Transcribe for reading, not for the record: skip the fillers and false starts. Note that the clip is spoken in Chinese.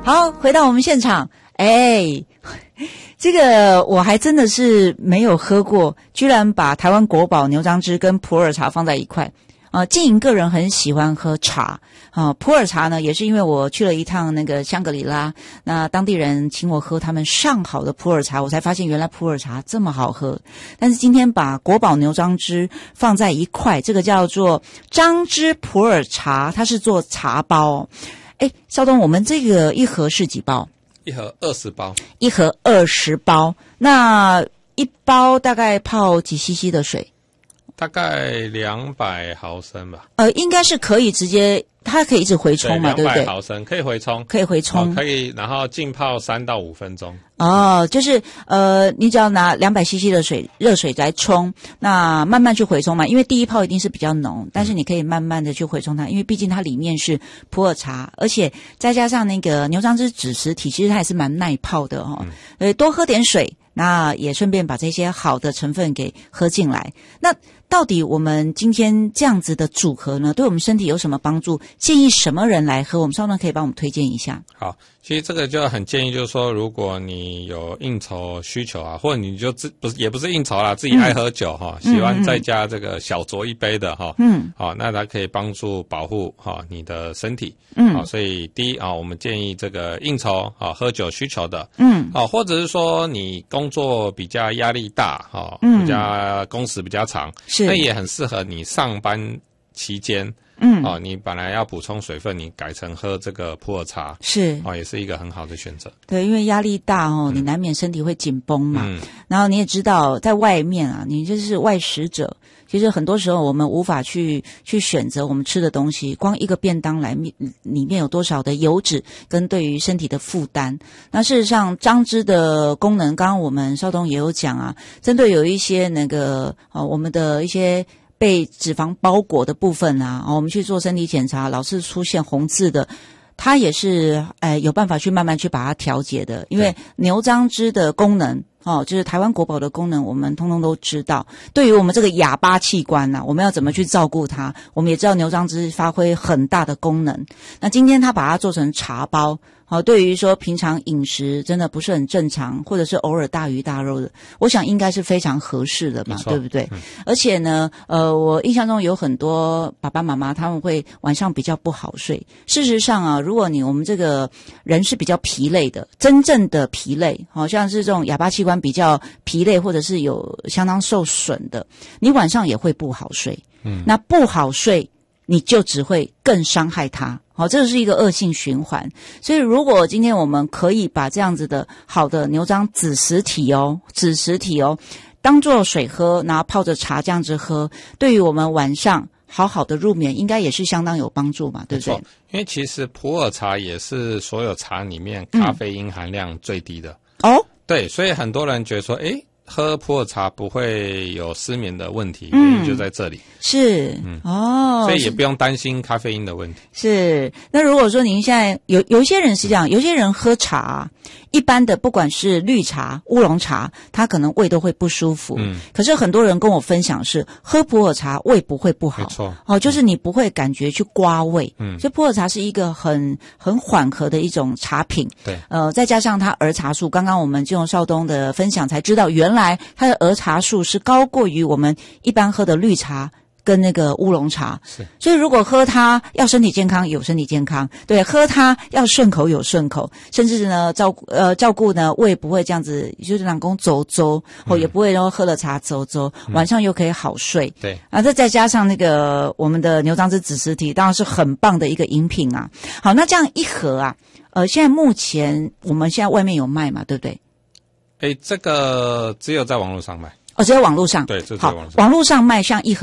好，回到我们现场，这个我还真的是没有喝过，居然把台湾国宝牛樟芝跟普洱茶放在一块。静莹个人很喜欢喝茶普洱茶呢，也是因为我去了一趟那个香格里拉，那当地人请我喝他们上好的普洱茶，我才发现原来普洱茶这么好喝。但是今天把国宝牛樟芝放在一块，这个叫做樟芝普洱茶，它是做茶包。邵东，我们这个一盒是几包？ 一盒20包。 一盒20包，那一包大概泡几 cc 的水？ 大概200毫升吧。 应该是可以直接，它可以一直回冲嘛，对不对？200 毫升可以回冲， 可以回冲， 可以，然后浸泡3到5分钟。 就是你只要拿200cc 的水，热水来冲，那慢慢去回冲嘛，因为第一泡一定是比较浓，但是你可以慢慢的去回冲它，因为毕竟它里面是普洱茶，而且再加上那个牛樟芝子实体，其实它也是蛮耐泡的多喝点水，那也顺便把这些好的成分给喝进来。那到底我们今天这样子的组合呢，对我们身体有什么帮助？建议什么人来喝？我们稍后可以帮我们推荐一下。 好，其实这个就很建议，就是说，如果你有应酬需求啊，或者你就也不是应酬啦，自己爱喝酒喜欢在家这个小酌一杯的那它可以帮助保护你的身体。所以第一我们建议这个应酬喝酒需求的，或者是说你工作比较压力大比较工时比较长，那也很适合你上班期间。你本来要补充水分，你改成喝这个普洱茶，也是一个很好的选择。对， 因为压力大你难免身体会紧绷嘛。然后你也知道，在外面你就是外食者，其实很多时候我们无法去选择我们吃的东西，光一个便当里面有多少的油脂跟对于身体的负担。那事实上，樟芝的功能，刚刚我们邵东也有讲针对有一些那个我们的一些被脂肪包裹的部分我们去做身体检查，老是出现红字的，它也是有办法去慢慢去把它调节的。因为牛樟芝的功能就是台湾国宝的功能，我们通通都知道。对于我们这个哑巴器官我们要怎么去照顾它，我们也知道牛樟芝发挥很大的功能。那今天它把它做成茶包，对于说平常饮食真的不是很正常，或者是偶尔大鱼大肉的，我想应该是非常合适的嘛，对不对？而且呢，我印象中有很多爸爸妈妈他们会晚上比较不好睡。事实上如果我们这个人是比较疲累的，真正的疲累，好像是这种哑巴器官比较疲累，或者是有相当受损的，你晚上也会不好睡。那不好睡，你就只会更伤害它。这是一个恶性循环。所以如果今天我们可以把这样子的好的牛樟子实体当做水喝，然后泡着茶这样子喝，对于我们晚上好好的入眠应该也是相当有帮助嘛，对不对？ 因为其实普洱茶也是所有茶里面咖啡因含量最低的。对，所以很多人觉得说喝普洱茶不会有失眠的问题，原因就在这里。 是所以也不用担心咖啡因的问题。 是。那如果说您现在有一些人是这样，有些人喝茶一般的不管是绿茶乌龙茶，他可能胃都会不舒服。可是很多人跟我分享是喝普洱茶胃不会不好。没错。就是你不会感觉去刮胃。所以普洱茶是一个很缓和的一种茶品。对。再加上它儿茶素，刚刚我们就用邵东的分享才知道，原来它的儿茶素是高过于我们一般喝的绿茶跟那个乌龙茶。是。所以如果喝它要身体健康有身体健康，对，喝它要顺口有顺口，甚至呢照顾呢胃不会这样子就是让公走也不会然后喝了茶走晚上又可以好睡。对。再加上那个我们的牛樟芝子实体当然是很棒的一个饮品好，那这样一盒现在目前我们现在外面有卖嘛，对不对？ 这个只有在网络上卖。 只有网络上。对，这只有网络上。好，网络上卖像一盒